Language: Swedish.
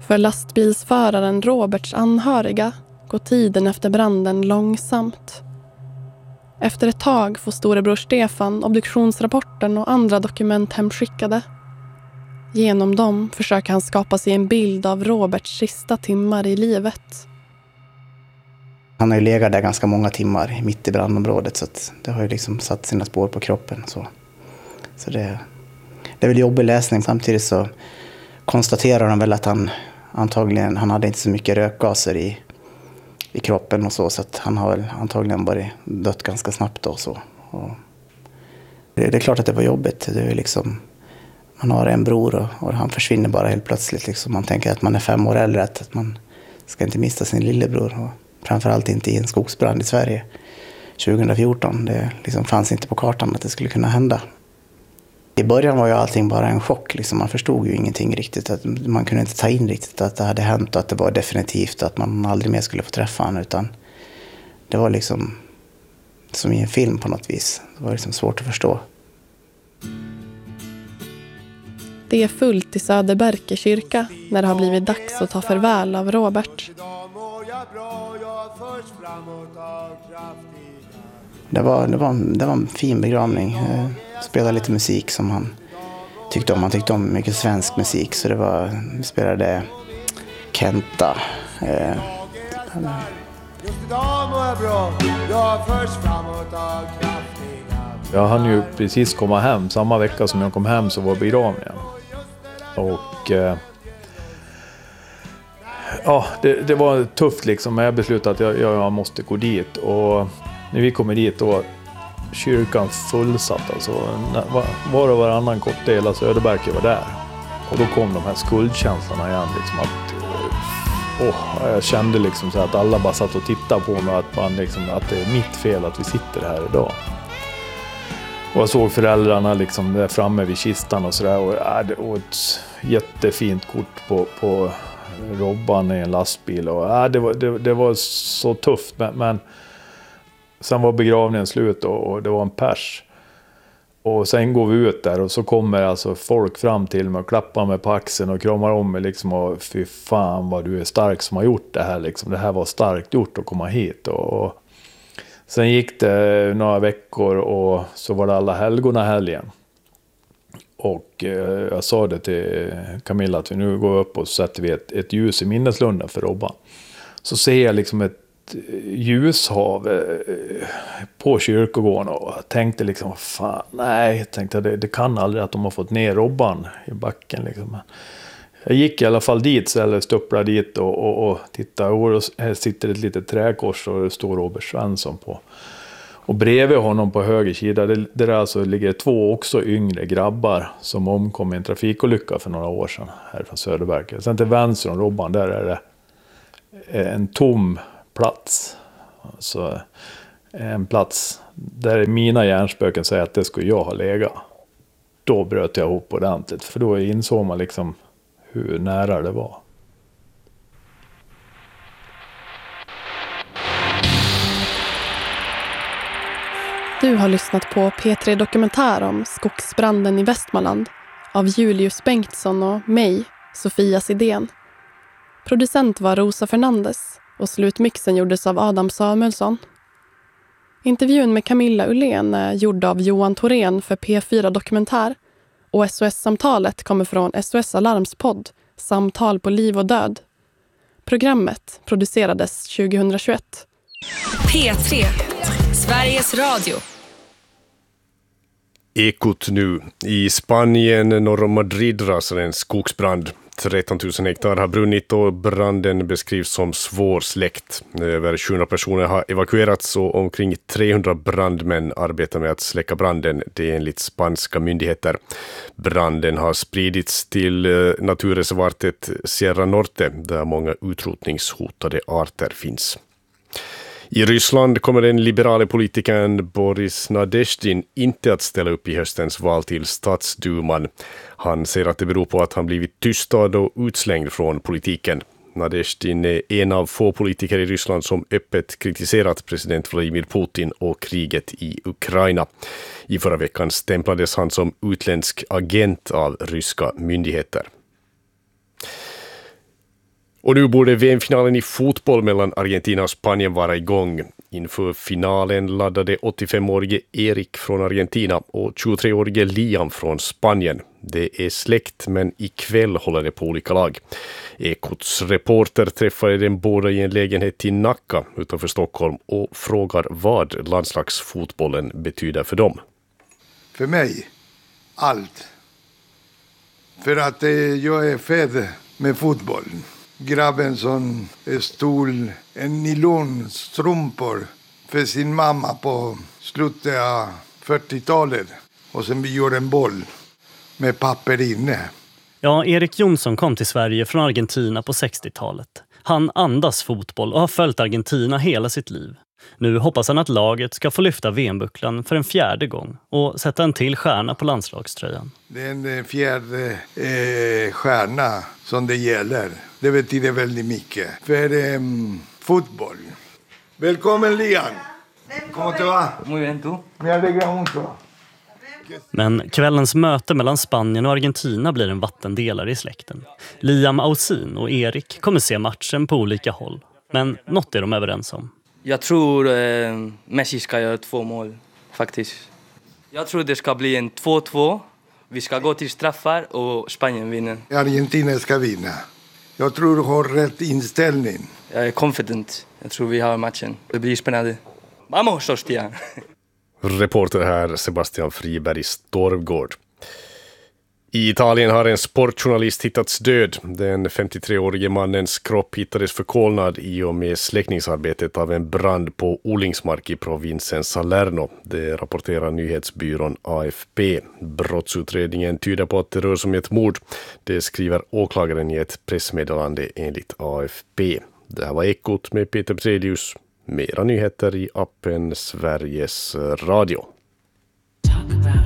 För lastbilsföraren Roberts anhöriga går tiden efter branden långsamt. Efter ett tag får storebror Stefan obduktionsrapporten och andra dokument hemskickade. Genom dem försöker han skapa sig en bild av Roberts sista timmar i livet. Han har ju legat där ganska många timmar mitt i brandområdet, så att det har ju liksom satt sina spår på kroppen. Så det är väl jobbig läsning. Samtidigt så konstaterar de väl att han hade inte så mycket rökgaser i kroppen och så att han har väl antagligen bara dött ganska snabbt då. Och det är klart att det var jobbigt. Det är liksom, man har en bror och han försvinner bara helt plötsligt. Liksom. Man tänker att man är 5 år äldre, att man ska inte mista sin lillebror. Och framförallt inte i en skogsbrand i Sverige 2014. Det liksom fanns inte på kartan att det skulle kunna hända. I början var ju allting bara en chock. Liksom. Man förstod ju ingenting riktigt. Att man kunde inte ta in riktigt att det hade hänt och att det var definitivt att man aldrig mer skulle få träffa honom. Utan det var liksom som i en film på något vis. Det var liksom svårt att förstå. Det är fullt i Söderberke kyrka när det har blivit dags att ta farväl av Robert. Det var en fin begravning. Spelade lite musik som han tyckte om. Han tyckte om mycket svensk musik, så vi spelade Kenta. Jag hann ju precis komma hem. Samma vecka som jag kom hem så var begravningen. Och det var tufft liksom. Men jag beslutade att jag måste gå dit. Och när vi kommer dit då, kyrkan fullsatt alltså. Var och varannan kotte av Söderberke var där. Och då kom de här skuldkänslorna igen liksom, att jag kände liksom så att alla bara satt och tittade på mig, att det är mitt fel att vi sitter här idag. Och jag såg föräldrarna liksom där framme vid kistan och sådär, och ett jättefint kort på Robban i en lastbil, och det var så tufft, men sen var begravningen slut och det var en pers. Och sen går vi ut där och så kommer alltså folk fram till mig och klappar mig på axeln och kramar om mig liksom, och fy fan vad du är stark som har gjort det här liksom. Det här var starkt gjort att komma hit. Och sen gick det några veckor och så var det alla helgona helgen. Och jag sa det till Camilla att vi nu går upp och sätter vi ett ljus i minneslunden för Robban. Så ser jag liksom ett ljushav på kyrkogården och jag tänkte liksom, fan, nej, jag tänkte det kan aldrig att de har fått ner Robban i backen liksom. Jag gick i alla fall dit, eller stupplade dit och tittade, och här sitter ett litet träkors och det står Robert Svensson på. Och bredvid honom på höger sida, där alltså ligger 2 också yngre grabbar som omkom i en trafikolycka för några år sedan här från Söderberke. Sen till vänster om Robban, där är det en tom plats. Alltså en plats där mina hjärnspöken säger att det skulle jag ha legat. Då bröt jag ihop ordentligt, för då insåg man liksom hur nära det var. Du har lyssnat på P3 Dokumentär om skogsbranden i Västmanland av Julius Bengtsson och mig, Sofia Sidén. Producent var Rosa Fernandes och slutmixen gjordes av Adam Samuelsson. Intervjun med Camilla Ullén är gjord av Johan Thorén för P4 Dokumentär, och SOS-samtalet kommer från SOS Alarms podd Samtal på liv och död. Programmet producerades 2021. P3, Sveriges Radio. Ekot nu. I Spanien norr om Madrid rasar en skogsbrand. 13 000 hektar har brunnit och branden beskrivs som svårsläckt. Över 700 personer har evakuerats och omkring 300 brandmän arbetar med att släcka branden. Det är enligt spanska myndigheter. Branden har spridits till naturreservatet Sierra Norte, där många utrotningshotade arter finns. I Ryssland kommer den liberale politikern Boris Nadezhdin inte att ställa upp i höstens val till statsduman. Han säger att det beror på att han blivit tystad och utslängd från politiken. Nadezhdin är en av få politiker i Ryssland som öppet kritiserat president Vladimir Putin och kriget i Ukraina. I förra veckan stämplades han som utländsk agent av ryska myndigheter. Och nu borde VM-finalen i fotboll mellan Argentina och Spanien vara igång. Inför finalen laddade 85-årige Erik från Argentina och 23-årige Liam från Spanien. Det är släkt, men ikväll håller det på olika lag. Ekots reporter träffade den båda i en lägenhet i Nacka utanför Stockholm och frågar vad landslagsfotbollen betyder för dem. För mig, allt. För att jag är född med fotboll. Grabben som stod en nylonstrumpor för sin mamma på slutet av 40-talet. Och sen vi gjorde en boll med papper inne. Ja, Erik Jonsson kom till Sverige från Argentina på 60-talet. Han andas fotboll och har följt Argentina hela sitt liv. Nu hoppas han att laget ska få lyfta VM-bucklan för en 4:e gång och sätta en till stjärna på landslagströjan. Det är en 4:e stjärna som det gäller. Det betyder väldigt mycket för fotboll. Välkommen Lian! ¿Cómo te va? Muy bien, ¿tú? Me alegra mucho. Men kvällens möte mellan Spanien och Argentina blir en vattendelare i släkten. Liam Ausin och Erik kommer se matchen på olika håll. Men något är de överens om. Jag tror Messi ska göra 2 mål, faktiskt. Jag tror det ska bli en 2-2. Vi ska gå till straffar och Spanien vinner. Argentina ska vinna. Jag tror du har rätt inställning. Jag är confident. Jag tror vi har matchen. Det blir spännande. Vamos, hostia! Reporter här Sebastian Friberg Storvgård. I Italien har en sportjournalist hittats död. Den 53-årige mannens kropp hittades förkolnad i och med släckningsarbetet av en brand på odlingsmark i provinsen Salerno. Det rapporterar nyhetsbyrån AFP. Brottsutredningen tyder på att det rör sig om ett mord. Det skriver åklagaren i ett pressmeddelande enligt AFP. Det här var Ekot med Peter Brelius. Mera nyheter i appen Sveriges Radio.